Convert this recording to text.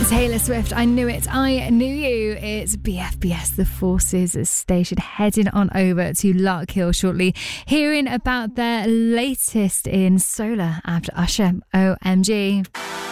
Taylor Swift, I Knew It, I Knew You. It's BFBS, the Forces station, heading on over to Larkhill shortly, hearing about their latest in solar after Usher, OMG.